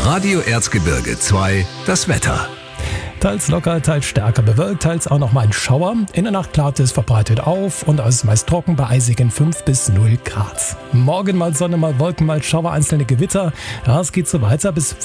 Radio Erzgebirge 2, das Wetter. Teils locker, teils stärker bewölkt, teils auch noch mal ein Schauer. In der Nacht klart es verbreitet auf und es ist meist trocken bei eisigen 5 bis 0 Grad. Morgen mal Sonne, mal Wolken, mal Schauer, einzelne Gewitter. Ja, es geht so weiter bis